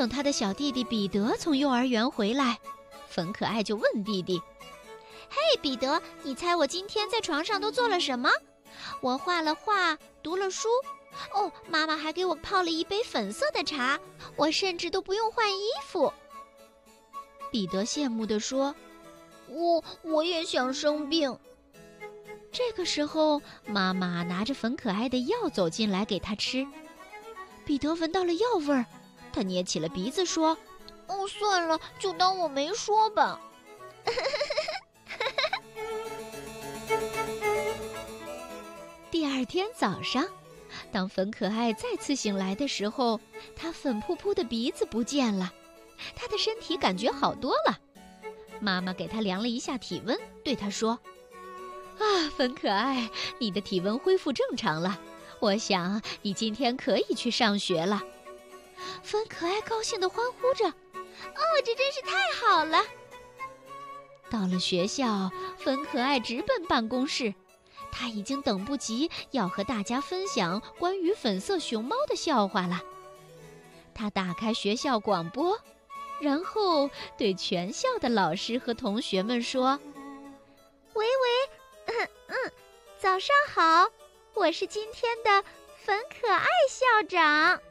等他的小弟弟彼得从幼儿园回来，粉可爱就问弟弟：嘿，彼得，你猜我今天在床上都做了什么？我画了画，读了书。哦，妈妈还给我泡了一杯粉色的茶，我甚至都不用换衣服。彼得羡慕地说：我也想生病。这个时候，妈妈拿着粉可爱的药走进来给他吃。彼得闻到了药味儿，他捏起了鼻子说：算了，就当我没说吧。第二天早上，当粉可爱再次醒来的时候，她粉扑扑的鼻子不见了，她的身体感觉好多了。妈妈给她量了一下体温，对她说：粉可爱，你的体温恢复正常了，我想你今天可以去上学了。粉可爱高兴地欢呼着：这真是太好了！到了学校，粉可爱直奔办公室，他已经等不及要和大家分享关于粉色熊猫的笑话了。他打开学校广播，然后对全校的老师和同学们说：喂，早上好，我是今天的粉可爱校长。